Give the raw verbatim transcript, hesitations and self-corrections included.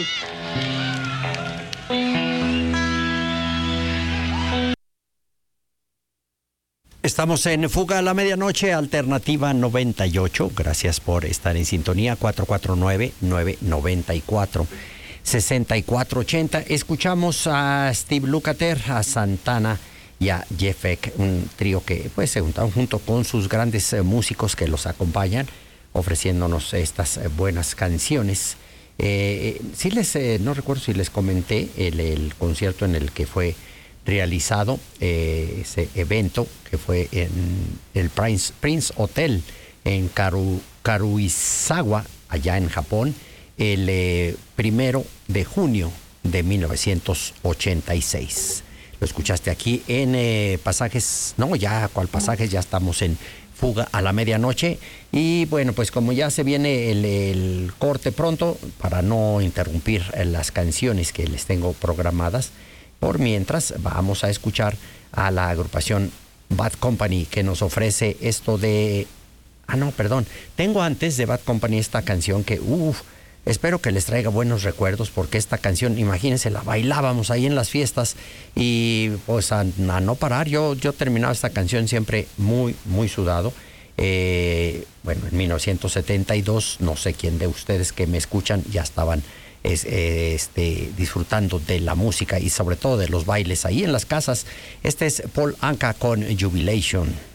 Estamos en Fuga a la Medianoche, Alternativa noventa y ocho. Gracias por estar en sintonía. cuatro cuatro nueve, nueve nueve cuatro, seis cuatro ocho cero. Escuchamos a Steve Lukather, a Santana y a Jeff Beck, un trío que pues se juntaron junto con sus grandes eh, músicos que los acompañan, ofreciéndonos estas eh, buenas canciones. Eh, sí les, eh, no recuerdo si les comenté el, el concierto en el que fue realizado eh, ese evento, que fue en el Prince, Prince Hotel en Karu, Karuizawa, allá en Japón, el eh, primero de junio de mil novecientos ochenta y seis. Lo escuchaste aquí en eh, Pasajes, no, ya, ¿cuál Pasajes? Ya estamos en Fuga a la Medianoche. Y bueno, pues como ya se viene el, el corte pronto, para no interrumpir las canciones que les tengo programadas, por mientras vamos a escuchar a la agrupación Bad Company, que nos ofrece esto de... Ah, no, perdón. Tengo antes de Bad Company esta canción que, uff, espero que les traiga buenos recuerdos, porque esta canción, imagínense, la bailábamos ahí en las fiestas y pues a, a no parar. Yo, yo terminaba esta canción siempre muy, muy sudado. Eh, bueno, en mil novecientos setenta y dos, no sé quién de ustedes que me escuchan ya estaban Es, este, disfrutando de la música y sobre todo de los bailes ahí en las casas. Este es Paul Anka con Jubilation.